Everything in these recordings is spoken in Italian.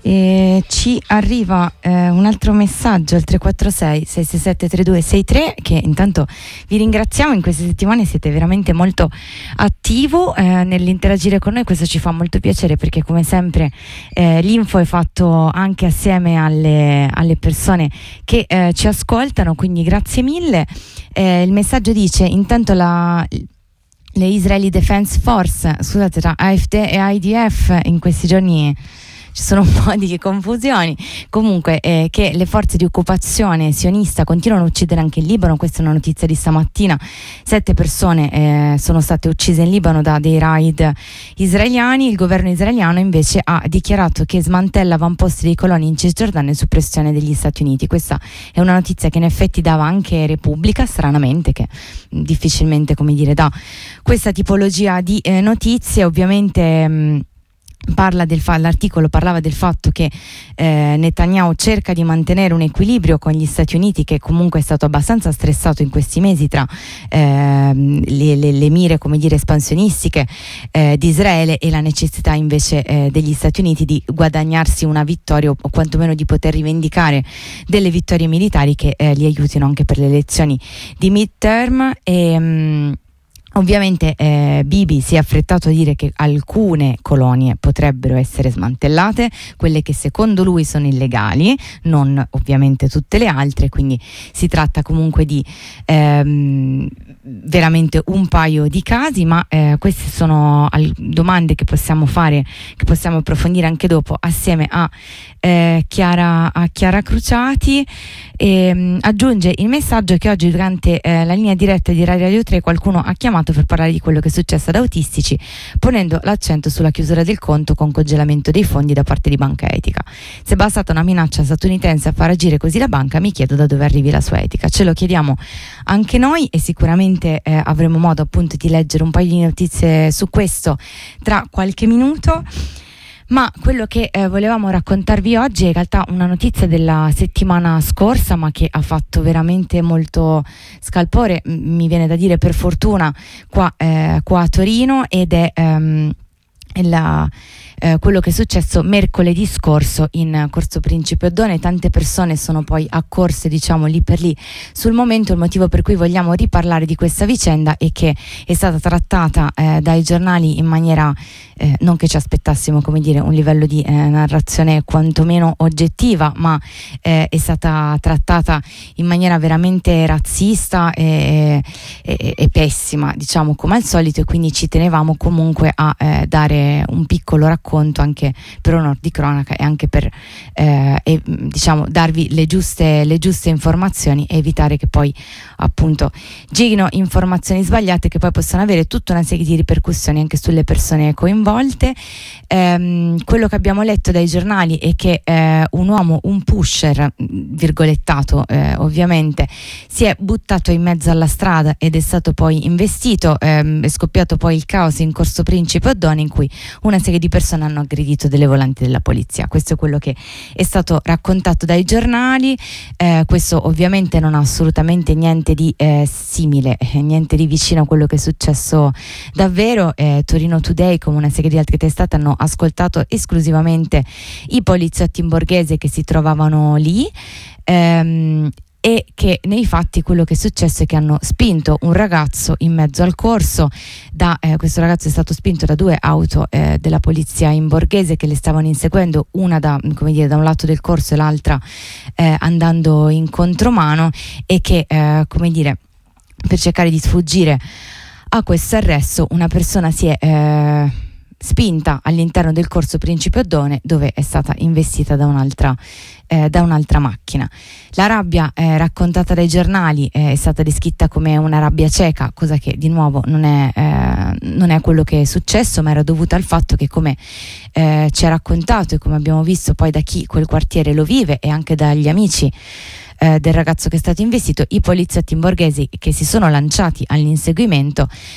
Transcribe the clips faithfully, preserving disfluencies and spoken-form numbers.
E ci arriva eh, un altro messaggio al tre quattro sei sei sei sette tre due sei tre, che intanto vi ringraziamo. In queste settimane siete veramente molto attivo eh, nell'interagire con noi, questo ci fa molto piacere, perché come sempre eh, l'info è fatto anche assieme alle, alle persone che eh, ci ascoltano, quindi grazie mille. Eh, il messaggio dice: intanto la le Israeli Defense Force, scusate, tra A F D e I D F in questi giorni ci sono un po' di confusioni, comunque eh, che le forze di occupazione sionista continuano a uccidere anche in Libano. Questa è una notizia di stamattina: sette persone eh, sono state uccise in Libano da dei raid israeliani. Il governo israeliano invece ha dichiarato che smantella avamposti dei coloni in Cisgiordania su pressione degli Stati Uniti. Questa è una notizia che in effetti dava anche Repubblica, stranamente, che difficilmente, come dire, dà questa tipologia di eh, notizie. Ovviamente mh, Parla del fa- l'articolo parlava del fatto che eh, Netanyahu cerca di mantenere un equilibrio con gli Stati Uniti, che comunque è stato abbastanza stressato in questi mesi tra eh, le, le, le mire, come dire, espansionistiche eh, di Israele e la necessità invece eh, degli Stati Uniti di guadagnarsi una vittoria, o, o quantomeno di poter rivendicare delle vittorie militari che eh, li aiutino anche per le elezioni di midterm. E mh, Ovviamente eh, Bibi si è affrettato a dire che alcune colonie potrebbero essere smantellate, quelle che secondo lui sono illegali, non ovviamente tutte le altre, quindi si tratta comunque di ehm, veramente un paio di casi, ma eh, queste sono al- domande che possiamo fare, che possiamo approfondire anche dopo assieme a eh, Chiara, a Chiara Cruciati. E, mh, aggiunge il messaggio che oggi durante eh, la linea diretta di Radio tre qualcuno ha chiamato per parlare di quello che è successo ad autistici, ponendo l'accento sulla chiusura del conto con congelamento dei fondi da parte di Banca Etica. Se è bastata una minaccia statunitense a far agire così la banca, mi chiedo da dove arrivi la sua etica. Ce lo chiediamo anche noi e sicuramente eh, avremo modo appunto di leggere un paio di notizie su questo tra qualche minuto. Ma quello che eh, volevamo raccontarvi oggi è in realtà una notizia della settimana scorsa, ma che ha fatto veramente molto scalpore, m- mi viene da dire per fortuna, qua, eh, qua a Torino, ed è ehm, la, eh, quello che è successo mercoledì scorso in Corso Principe Oddone. Tante persone sono poi accorse, diciamo, lì per lì sul momento. Il motivo per cui vogliamo riparlare di questa vicenda è che è stata trattata eh, dai giornali in maniera Eh, non che ci aspettassimo, come dire, un livello di eh, narrazione quantomeno oggettiva, ma eh, è stata trattata in maniera veramente razzista e, e, e pessima, diciamo, come al solito, e quindi ci tenevamo comunque a eh, dare un piccolo racconto anche per onor di cronaca e anche per eh, e, diciamo darvi le giuste, le giuste informazioni e evitare che poi appunto girino informazioni sbagliate che poi possono avere tutta una serie di ripercussioni anche sulle persone coinvolte. Volte. Ehm, quello che abbiamo letto dai giornali è che eh, un uomo, un pusher, virgolettato eh, ovviamente, si è buttato in mezzo alla strada ed è stato poi investito. Ehm, è scoppiato poi il caos in Corso Principe Oddone, in cui una serie di persone hanno aggredito delle volanti della polizia. Questo è quello che è stato raccontato dai giornali. Eh, questo ovviamente non ha assolutamente niente di eh, simile, eh, niente di vicino a quello che è successo davvero. eh, Torino Today, come una serie di altre testate, hanno ascoltato esclusivamente i poliziotti in borghese che si trovavano lì, ehm, e che nei fatti quello che è successo è che hanno spinto un ragazzo in mezzo al corso. Da, eh, questo ragazzo è stato spinto da due auto eh, della polizia in borghese che le stavano inseguendo, una da, come dire, da un lato del corso e l'altra eh, andando in contromano, e che eh, come dire, per cercare di sfuggire a questo arresto una persona si è eh, spinta all'interno del Corso Principe Oddone, dove è stata investita da un'altra, eh, da un'altra macchina. La rabbia eh, raccontata dai giornali eh, è stata descritta come una rabbia cieca, cosa che di nuovo non è, eh, non è quello che è successo, ma era dovuta al fatto che, come eh, ci ha raccontato e come abbiamo visto poi da chi quel quartiere lo vive e anche dagli amici eh, del ragazzo che è stato investito, i poliziotti in borghesi che si sono lanciati all'inseguimento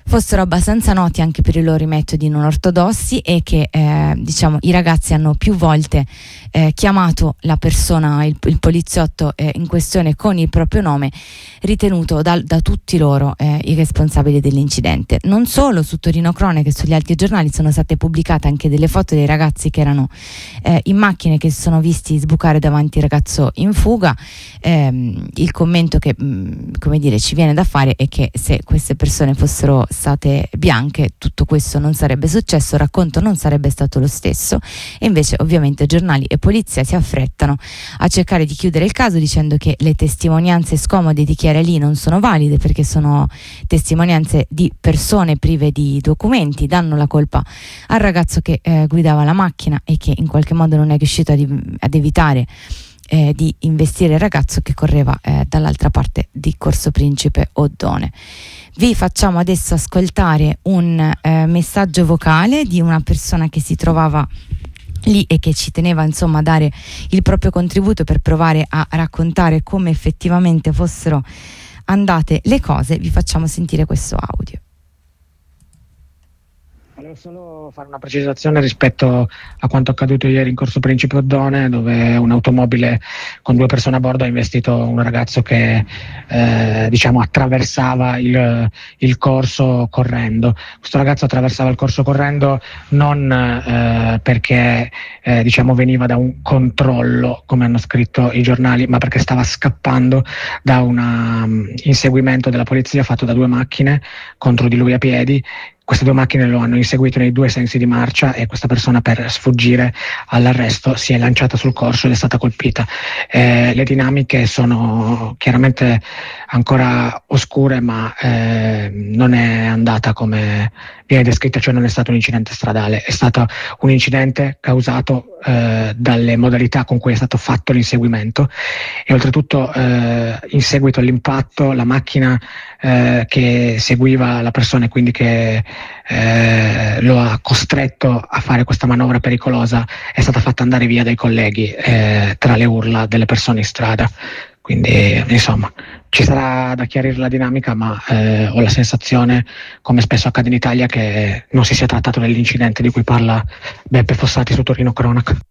fossero abbastanza noti anche per i loro metodi non ortodossi e che eh, diciamo i ragazzi hanno più volte eh, chiamato la persona, il, il poliziotto eh, in questione con il proprio nome, ritenuto da, da tutti loro eh, i responsabili dell'incidente. Non solo, su Torino Cronache e sugli altri giornali sono state pubblicate anche delle foto dei ragazzi che erano eh, in macchine, che si sono visti sbucare davanti il ragazzo in fuga. Eh, il commento che mh, come dire ci viene da fare è che se queste persone fossero state bianche tutto questo non sarebbe successo, il racconto non sarebbe stato lo stesso, e invece ovviamente giornali e polizia si affrettano a cercare di chiudere il caso dicendo che le testimonianze scomode di chi era lì non sono valide perché sono testimonianze di persone prive di documenti, danno la colpa al ragazzo che eh, guidava la macchina e che in qualche modo non è riuscito ad, ad evitare Eh, di investire il ragazzo che correva eh, dall'altra parte di Corso Principe Oddone. Vi facciamo adesso ascoltare un eh, messaggio vocale di una persona che si trovava lì e che ci teneva insomma a dare il proprio contributo per provare a raccontare come effettivamente fossero andate le cose. Vi facciamo sentire questo audio. Volevo solo fare una precisazione rispetto a quanto accaduto ieri in Corso Principe Oddone, dove un'automobile con due persone a bordo ha investito un ragazzo che eh, diciamo attraversava il, il corso correndo. Questo ragazzo attraversava il corso correndo non eh, perché eh, diciamo veniva da un controllo, come hanno scritto i giornali, ma perché stava scappando da un um, inseguimento della polizia fatto da due macchine contro di lui a piedi. Queste due macchine lo hanno inseguito nei due sensi di marcia e questa persona, per sfuggire all'arresto, si è lanciata sul corso ed è stata colpita. Eh, le dinamiche sono chiaramente ancora oscure, ma eh, non è andata come viene descritta, cioè non è stato un incidente stradale, è stato un incidente causato eh, dalle modalità con cui è stato fatto l'inseguimento e oltretutto eh, in seguito all'impatto la macchina eh, che seguiva la persona e quindi che eh, lo ha costretto a fare questa manovra pericolosa è stata fatta andare via dai colleghi eh, tra le urla delle persone in strada. Quindi insomma ci sarà da chiarire la dinamica, ma eh, ho la sensazione, come spesso accade in Italia, che non si sia trattato dell'incidente di cui parla Beppe Fossati su Torino Cronaca.